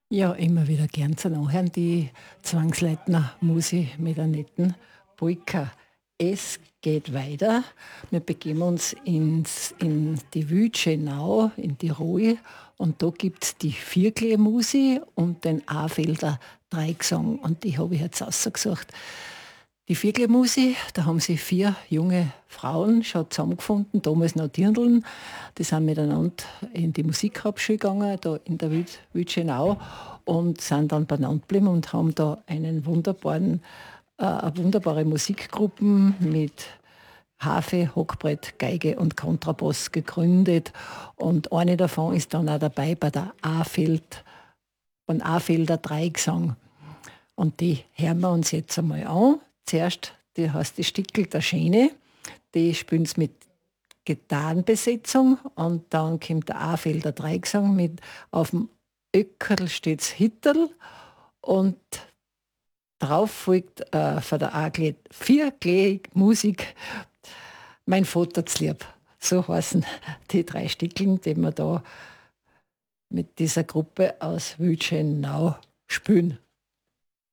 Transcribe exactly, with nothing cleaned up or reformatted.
Ja, immer wieder gern zu nachhören, die Zwangsleitner Musi mit einer netten Polka. Es geht weiter. Wir begeben uns ins, in die Wütschenau in Tirol und da gibt es die Vierklee-Musi und den Afelder Dreigesang und die habe ich jetzt ausgesucht. Die Vierklee-Musi, da haben sich vier junge Frauen schon zusammengefunden, damals noch Dirndln. Die sind miteinander in die Musikhauptschule gegangen, da in der Wüt- Wütschenau und sind dann beieinander geblieben und haben da einen wunderbaren, äh, eine wunderbare Musikgruppen mit Harfe, Hockbrett, Geige und Kontrabass gegründet. Und eine davon ist dann auch dabei bei der A-Feld, beim A-Felder Dreigesang. Und die hören wir uns jetzt einmal an. Zuerst, die heißt die Stickel der Schäne. Die spielen es mit Gitarrenbesetzung und dann kommt der A-Felder Dreigesang mit auf dem Öckerl steht's Hitterl und drauf folgt äh, von der A-Glied viergliedrige Musik Mein Vater's lieb. So heißen die drei Stickeln, die wir da mit dieser Gruppe aus Wütschenau spielen.